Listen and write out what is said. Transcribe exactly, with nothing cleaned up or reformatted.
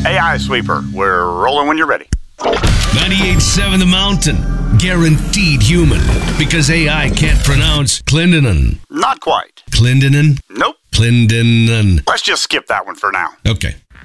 A I Sweeper. We're rolling when you're ready. ninety-eight point seven The Mountain. Guaranteed human. Because A I can't pronounce Clindonan. Not quite. Clindonan? Nope. Clindonan. Let's just skip that one for now. Okay.